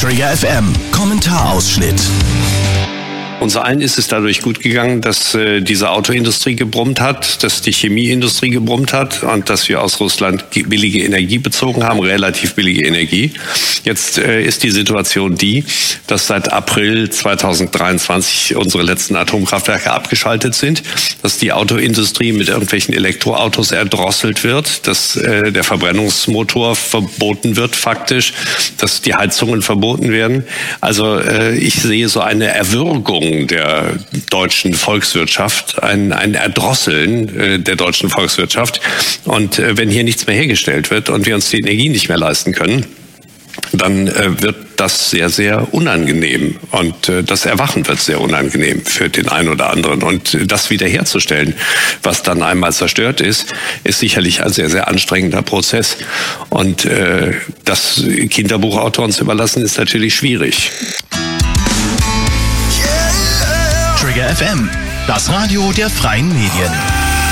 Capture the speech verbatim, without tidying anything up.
Trigger F M Kommentarausschnitt. Uns allen ist es dadurch gut gegangen, dass äh, diese Autoindustrie gebrummt hat, dass die Chemieindustrie gebrummt hat und dass wir aus Russland billige Energie bezogen haben, relativ billige Energie. Jetzt äh, ist die Situation die, dass seit April zweitausenddreiundzwanzig unsere letzten Atomkraftwerke abgeschaltet sind, dass die Autoindustrie mit irgendwelchen Elektroautos erdrosselt wird, dass äh, der Verbrennungsmotor verboten wird faktisch, dass die Heizungen verboten werden. Also äh, ich sehe so eine Erwürgung der deutschen Volkswirtschaft, ein, ein Erdrosseln äh, der deutschen Volkswirtschaft. Und äh, wenn hier nichts mehr hergestellt wird und wir uns die Energie nicht mehr leisten können, dann äh, wird das sehr, sehr unangenehm. Und äh, das Erwachen wird sehr unangenehm für den einen oder anderen. Und äh, das wiederherzustellen, was dann einmal zerstört ist, ist sicherlich ein sehr, sehr anstrengender Prozess. Und äh, das Kinderbuchautoren zu überlassen, ist natürlich schwierig. Trigger F M, das Radio der freien Medien.